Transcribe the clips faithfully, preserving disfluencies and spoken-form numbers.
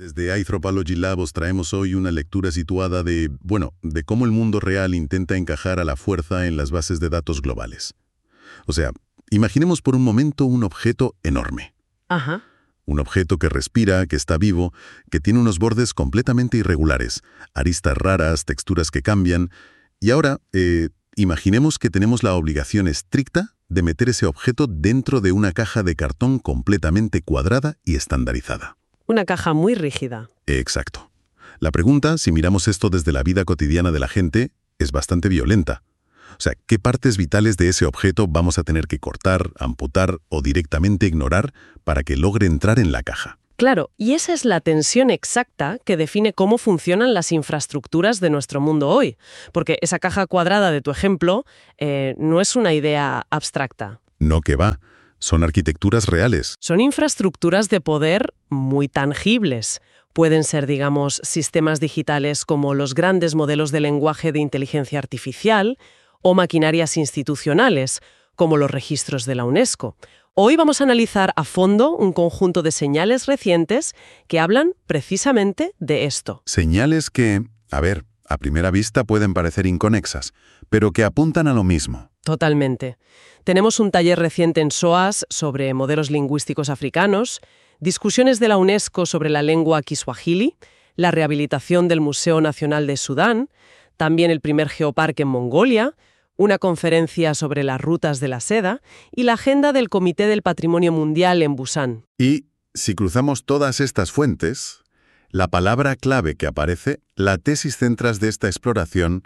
Desde Anthropology Lab os traemos hoy una lectura situada de, bueno, de cómo el mundo real intenta encajar a la fuerza en las bases de datos globales. O sea, imaginemos por un momento un objeto enorme. Ajá. Un objeto que respira, que está vivo, que tiene unos bordes completamente irregulares, aristas raras, texturas que cambian. Y ahora, eh, imaginemos que tenemos la obligación estricta de meter ese objeto dentro de una caja de cartón completamente cuadrada y estandarizada. Una caja muy rígida. Exacto. La pregunta, si miramos esto desde la vida cotidiana de la gente, es bastante violenta. O sea, ¿qué partes vitales de ese objeto vamos a tener que cortar, amputar o directamente ignorar para que logre entrar en la caja? Claro, y esa es la tensión exacta que define cómo funcionan las infraestructuras de nuestro mundo hoy. Porque esa caja cuadrada de tu ejemplo eh, no es una idea abstracta. No que va. Son arquitecturas reales. Son infraestructuras de poder muy tangibles. Pueden ser, digamos, sistemas digitales como los grandes modelos de lenguaje de inteligencia artificial o maquinarias institucionales, como los registros de la UNESCO. Hoy vamos a analizar a fondo un conjunto de señales recientes que hablan precisamente de esto. Señales que, a ver, a primera vista pueden parecer inconexas, pero que apuntan a lo mismo. Totalmente. Tenemos un taller reciente en SOAS sobre modelos lingüísticos africanos, discusiones de la UNESCO sobre la lengua kiswahili, la rehabilitación del Museo Nacional de Sudán, también el primer geoparque en Mongolia, una conferencia sobre las rutas de la seda y la agenda del Comité del Patrimonio Mundial en Busan. Y, si cruzamos todas estas fuentes, la palabra clave que aparece, la tesis central de esta exploración,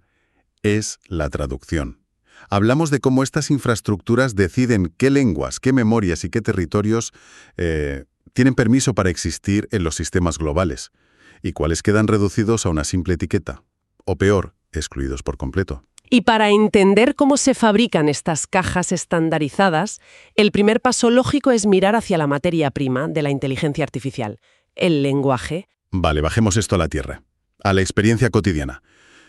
es la traducción. Hablamos de cómo estas infraestructuras deciden qué lenguas, qué memorias y qué territorios eh, tienen permiso para existir en los sistemas globales y cuáles quedan reducidos a una simple etiqueta, o peor, excluidos por completo. Y para entender cómo se fabrican estas cajas estandarizadas, el primer paso lógico es mirar hacia la materia prima de la inteligencia artificial, el lenguaje. Vale, bajemos esto a la tierra, a la experiencia cotidiana.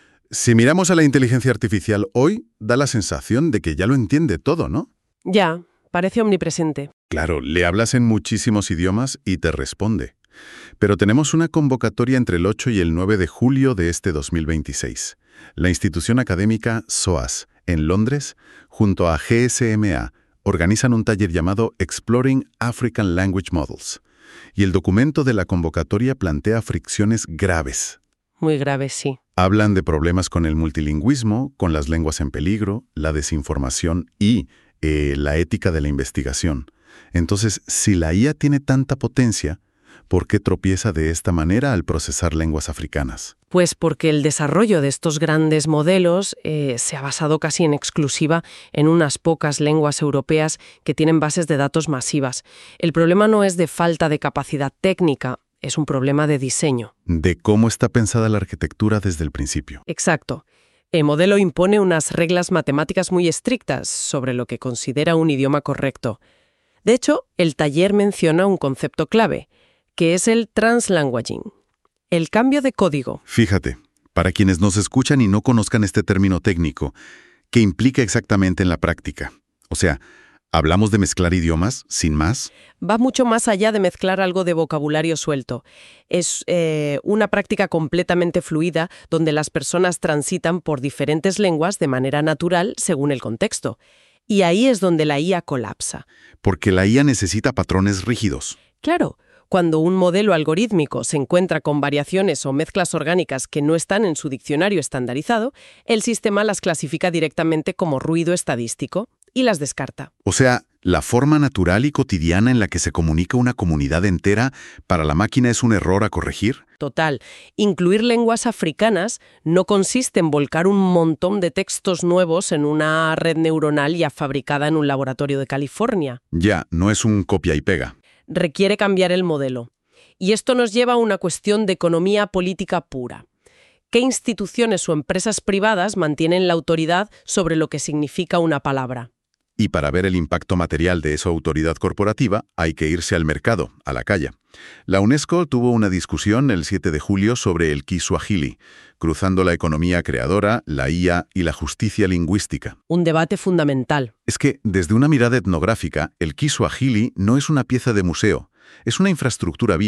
Si miramos a la inteligencia artificial hoy, da la sensación de que ya lo entiende todo, ¿no? Ya, parece omnipresente. Claro, le hablas en muchísimos idiomas y te responde. Pero tenemos una convocatoria entre el ocho y el nueve de julio de este dos mil veintiséis. La institución académica SOAS, en Londres, junto a G S M A, organizan un taller llamado Exploring African Language Models. Y el documento de la convocatoria plantea fricciones graves. Muy graves, sí. Hablan de problemas con el multilingüismo, con las lenguas en peligro, la desinformación y eh, la ética de la investigación. Entonces, si la I A tiene tanta potencia, ¿por qué tropieza de esta manera al procesar lenguas africanas? Pues porque el desarrollo de estos grandes modelos eh, se ha basado casi en exclusiva en unas pocas lenguas europeas que tienen bases de datos masivas. El problema no es de falta de capacidad técnica, es un problema de diseño. De cómo está pensada la arquitectura desde el principio. Exacto. El modelo impone unas reglas matemáticas muy estrictas sobre lo que considera un idioma correcto. De hecho, el taller menciona un concepto clave, que es el translanguaging, el cambio de código. Fíjate, para quienes nos escuchan y no conozcan este término técnico, ¿qué implica exactamente en la práctica? O sea, ¿hablamos de mezclar idiomas sin más? Va mucho más allá de mezclar algo de vocabulario suelto. Es eh, una práctica completamente fluida donde las personas transitan por diferentes lenguas de manera natural según el contexto. Y ahí es donde la I A colapsa. Porque la I A necesita patrones rígidos. Claro. Cuando un modelo algorítmico se encuentra con variaciones o mezclas orgánicas que no están en su diccionario estandarizado, el sistema las clasifica directamente como ruido estadístico y las descarta. O sea, la forma natural y cotidiana en la que se comunica una comunidad entera para la máquina es un error a corregir. Total. Incluir lenguas africanas no consiste en volcar un montón de textos nuevos en una red neuronal ya fabricada en un laboratorio de California. Ya, no es un copia y pega. Requiere cambiar el modelo. Y esto nos lleva a una cuestión de economía política pura. ¿Qué instituciones o empresas privadas mantienen la autoridad sobre lo que significa una palabra? Y para ver el impacto material de esa autoridad corporativa, hay que irse al mercado, a la calle. La UNESCO tuvo una discusión el siete de julio sobre el kiswahili, cruzando la economía creadora, la I A y la justicia lingüística. Un debate fundamental. Es que, desde una mirada etnográfica, el kiswahili no es una pieza de museo, es una infraestructura viva.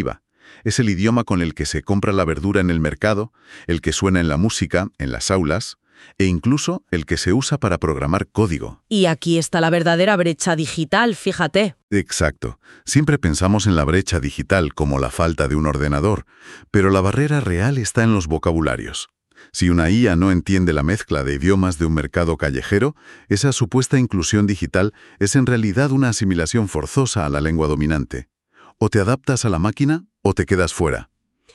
Es el idioma con el que se compra la verdura en el mercado, el que suena en la música, en las aulas, e incluso el que se usa para programar código. Y aquí está la verdadera brecha digital, fíjate. Exacto. Siempre pensamos en la brecha digital como la falta de un ordenador, pero la barrera real está en los vocabularios. Si una I A no entiende la mezcla de idiomas de un mercado callejero, esa supuesta inclusión digital es en realidad una asimilación forzosa a la lengua dominante. O te adaptas a la máquina o te quedas fuera.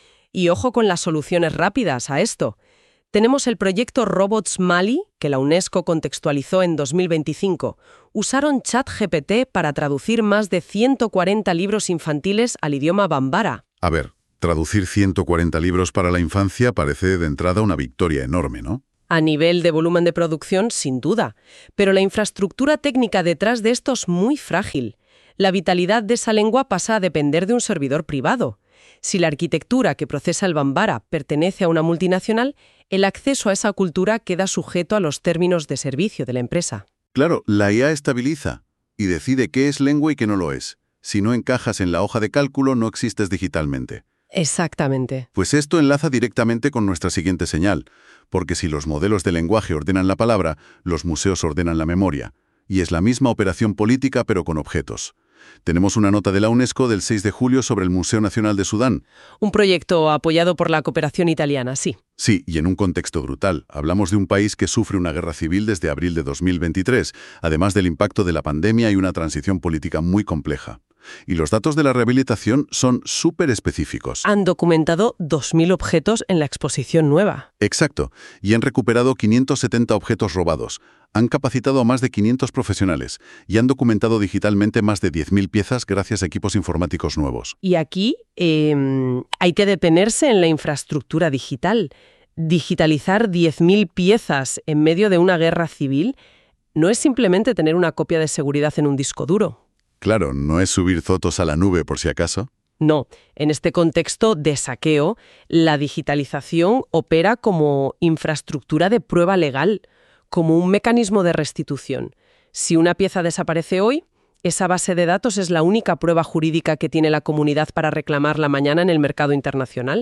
Y ojo con las soluciones rápidas a esto. Tenemos el proyecto Robots Mali, que la UNESCO contextualizó en dos mil veinticinco. Usaron ChatGPT para traducir más de ciento cuarenta libros infantiles al idioma bambara. A ver, traducir ciento cuarenta libros para la infancia parece de entrada una victoria enorme, ¿no? A nivel de volumen de producción, sin duda. Pero la infraestructura técnica detrás de esto es muy frágil. La vitalidad de esa lengua pasa a depender de un servidor privado. Si la arquitectura que procesa el bambara pertenece a una multinacional, el acceso a esa cultura queda sujeto a los términos de servicio de la empresa. Claro, la I A estabiliza y decide qué es lengua y qué no lo es. Si no encajas en la hoja de cálculo, no existes digitalmente. Exactamente. Pues esto enlaza directamente con nuestra siguiente señal, porque si los modelos de lenguaje ordenan la palabra, los museos ordenan la memoria. Y es la misma operación política, pero con objetos. Tenemos una nota de la UNESCO del seis de julio sobre el Museo Nacional de Sudán. Un proyecto apoyado por la cooperación italiana, sí. Sí, y en un contexto brutal. Hablamos de un país que sufre una guerra civil desde abril de dos mil veintitrés, además del impacto de la pandemia y una transición política muy compleja. Y los datos de la rehabilitación son súper específicos. Han documentado dos mil objetos en la exposición nueva. Exacto, y han recuperado quinientos setenta objetos robados. Han capacitado a más de quinientos profesionales y han documentado digitalmente más de diez mil piezas gracias a equipos informáticos nuevos. Y aquí eh, hay que detenerse en la infraestructura digital. Digitalizar diez mil piezas en medio de una guerra civil no es simplemente tener una copia de seguridad en un disco duro. Claro, no es subir fotos a la nube por si acaso. No, en este contexto de saqueo, la digitalización opera como infraestructura de prueba legal, como un mecanismo de restitución. Si una pieza desaparece hoy, esa base de datos es la única prueba jurídica que tiene la comunidad para reclamarla mañana en el mercado internacional.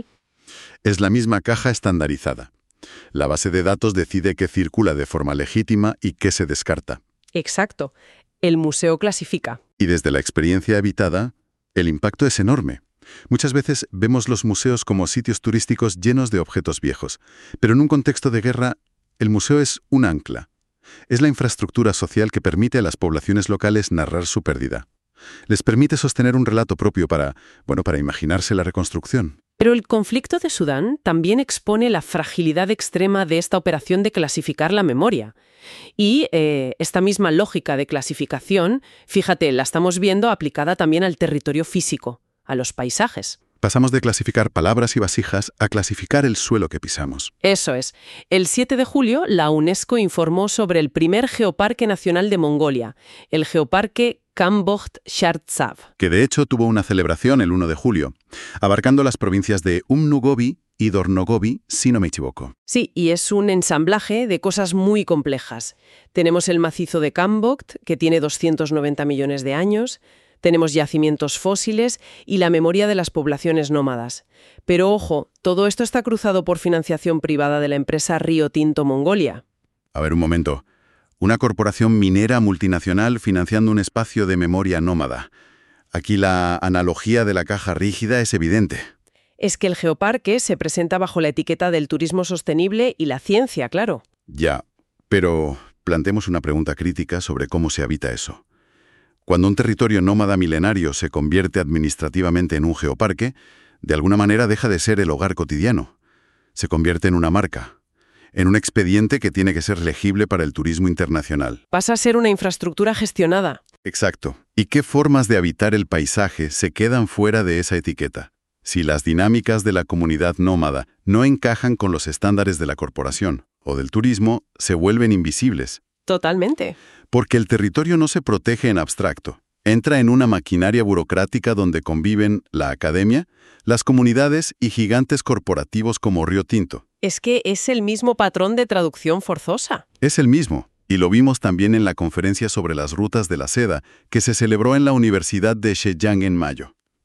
Es la misma caja estandarizada. La base de datos decide qué circula de forma legítima y qué se descarta. Exacto. El museo clasifica. Y desde la experiencia habitada, el impacto es enorme. Muchas veces vemos los museos como sitios turísticos llenos de objetos viejos, pero en un contexto de guerra, el museo es un ancla. Es la infraestructura social que permite a las poblaciones locales narrar su pérdida. Les permite sostener un relato propio para, bueno, para imaginarse la reconstrucción. Pero el conflicto de Sudán también expone la fragilidad extrema de esta operación de clasificar la memoria. Y eh, esta misma lógica de clasificación, fíjate, la estamos viendo aplicada también al territorio físico, a los paisajes. Pasamos de clasificar palabras y vasijas a clasificar el suelo que pisamos. Eso es. El siete de julio, la UNESCO informó sobre el primer geoparque nacional de Mongolia, el geoparque Kambogd-Shartsav. Que de hecho tuvo una celebración el uno de julio, abarcando las provincias de Umnugovi y Dornogovi, si no me equivoco. Sí, y es un ensamblaje de cosas muy complejas. Tenemos el macizo de Kambogd, que tiene doscientos noventa millones de años, tenemos yacimientos fósiles y la memoria de las poblaciones nómadas. Pero ojo, todo esto está cruzado por financiación privada de la empresa Río Tinto Mongolia. A ver, un momento. Una corporación minera multinacional financiando un espacio de memoria nómada. Aquí la analogía de la caja rígida es evidente. Es que el geoparque se presenta bajo la etiqueta del turismo sostenible y la ciencia, claro. Ya, pero planteemos una pregunta crítica sobre cómo se habita eso. Cuando un territorio nómada milenario se convierte administrativamente en un geoparque, de alguna manera deja de ser el hogar cotidiano. Se convierte en una marca, en un expediente que tiene que ser legible para el turismo internacional. Pasa a ser una infraestructura gestionada. Exacto. ¿Y qué formas de habitar el paisaje se quedan fuera de esa etiqueta? Si las dinámicas de la comunidad nómada no encajan con los estándares de la corporación o del turismo, se vuelven invisibles. Totalmente. Porque el territorio no se protege en abstracto. Entra en una maquinaria burocrática donde conviven la academia, las comunidades y gigantes corporativos como Río Tinto. Es que es el mismo patrón de traducción forzosa. Es el mismo, y lo vimos también en la conferencia sobre las rutas de la seda que se celebró en la Universidad de Zhejiang en mayo.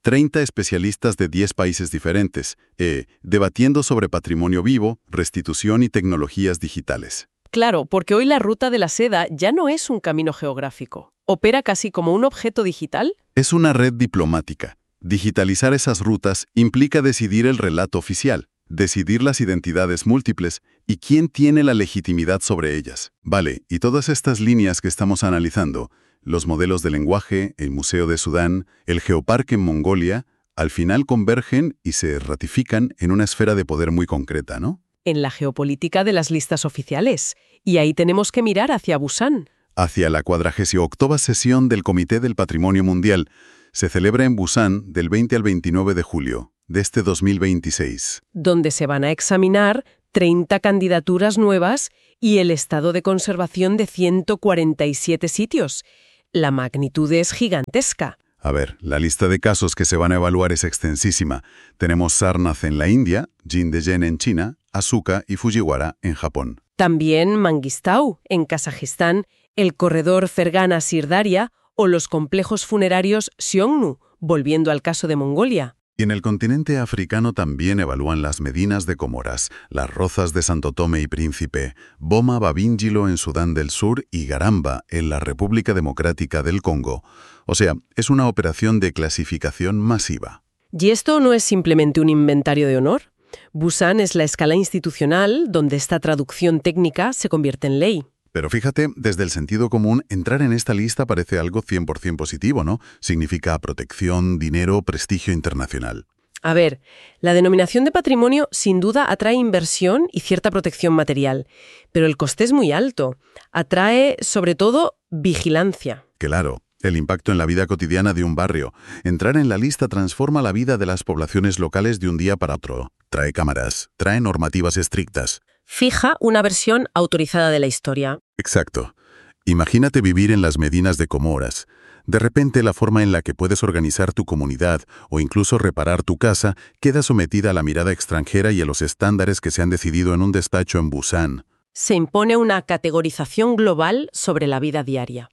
treinta especialistas de diez países diferentes, eh, debatiendo sobre patrimonio vivo, restitución y tecnologías digitales. Claro, porque hoy la ruta de la seda ya no es un camino geográfico. Opera casi como un objeto digital. Es una red diplomática. Digitalizar esas rutas implica decidir el relato oficial, decidir las identidades múltiples y quién tiene la legitimidad sobre ellas. Vale, y todas estas líneas que estamos analizando, los modelos de lenguaje, el Museo de Sudán, el Geoparque en Mongolia, al final convergen y se ratifican en una esfera de poder muy concreta, ¿no? En la geopolítica de las listas oficiales. Y ahí tenemos que mirar hacia Busan. Hacia la cuadragésima octava sesión del Comité del Patrimonio Mundial. Se celebra en Busan del veinte al veintinueve de julio de este dos mil veintiséis. Donde se van a examinar treinta candidaturas nuevas y el estado de conservación de ciento cuarenta y siete sitios. La magnitud es gigantesca. A ver, la lista de casos que se van a evaluar es extensísima. Tenemos Sarnath en la India, Jindae-jen en China, Asuka y Fujiwara en Japón. También Mangistau en Kazajistán, el corredor Fergana-Sirdaria o los complejos funerarios Xiongnu, volviendo al caso de Mongolia. Y en el continente africano también evalúan las Medinas de Comoras, las Rozas de Santo Tomé y Príncipe, Boma Babíngilo en Sudán del Sur y Garamba en la República Democrática del Congo. O sea, es una operación de clasificación masiva. ¿Y esto no es simplemente un inventario de honor? Busan es la escala institucional donde esta traducción técnica se convierte en ley. Pero fíjate, desde el sentido común, entrar en esta lista parece algo cien por cien positivo, ¿no? Significa protección, dinero, prestigio internacional. A ver, la denominación de patrimonio sin duda atrae inversión y cierta protección material, pero el coste es muy alto. Atrae, sobre todo, vigilancia. Claro, el impacto en la vida cotidiana de un barrio. Entrar en la lista transforma la vida de las poblaciones locales de un día para otro. Trae cámaras, trae normativas estrictas. Fija una versión autorizada de la historia. Exacto. Imagínate vivir en las Medinas de Comoras. De repente la forma en la que puedes organizar tu comunidad o incluso reparar tu casa queda sometida a la mirada extranjera y a los estándares que se han decidido en un despacho en Busan. Se impone una categorización global sobre la vida diaria.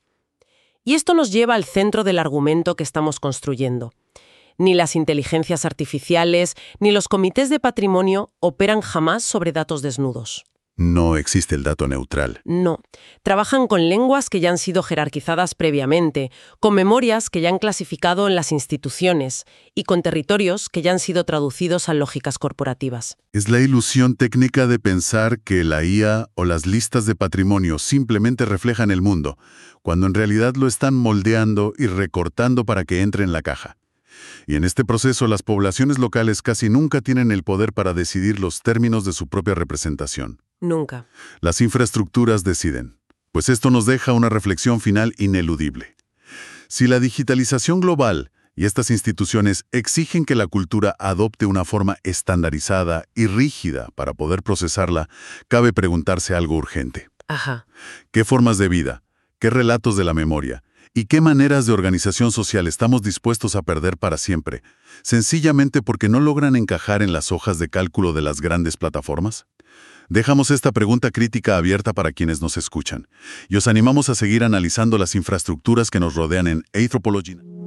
Y esto nos lleva al centro del argumento que estamos construyendo. Ni las inteligencias artificiales ni los comités de patrimonio operan jamás sobre datos desnudos. No existe el dato neutral. No. Trabajan con lenguas que ya han sido jerarquizadas previamente, con memorias que ya han clasificado en las instituciones y con territorios que ya han sido traducidos a lógicas corporativas. Es la ilusión técnica de pensar que la I A o las listas de patrimonio simplemente reflejan el mundo, cuando en realidad lo están moldeando y recortando para que entre en la caja. Y en este proceso las poblaciones locales casi nunca tienen el poder para decidir los términos de su propia representación. Nunca. Las infraestructuras deciden. Pues esto nos deja una reflexión final ineludible. Si la digitalización global y estas instituciones exigen que la cultura adopte una forma estandarizada y rígida para poder procesarla, cabe preguntarse algo urgente. Ajá. ¿Qué formas de vida? ¿Qué relatos de la memoria? ¿Y qué maneras de organización social estamos dispuestos a perder para siempre, sencillamente porque no logran encajar en las hojas de cálculo de las grandes plataformas? Dejamos esta pregunta crítica abierta para quienes nos escuchan y os animamos a seguir analizando las infraestructuras que nos rodean en Anthropology.